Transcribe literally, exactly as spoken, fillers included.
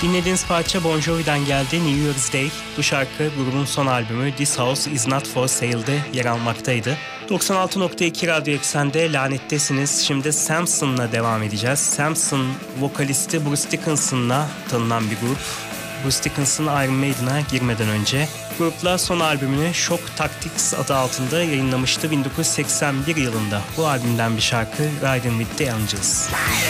Dinlediğiniz parça Bon Jovi'den geldi, New Year's Day. Bu şarkı grubun son albümü This House Is Not For Sale'de yer almaktaydı. doksan altı nokta iki Radyo Eksen'de Lanettesiniz. Şimdi Samson'la devam edeceğiz. Samson vokalisti Bruce Dickinson'la tanınan bir grup. Bruce Dickinson Iron Maiden'a girmeden önce grupla son albümünü Shock Tactics adı altında yayınlamıştı bin dokuz yüz seksen bir yılında. Bu albümden bir şarkı Riding With The Angels.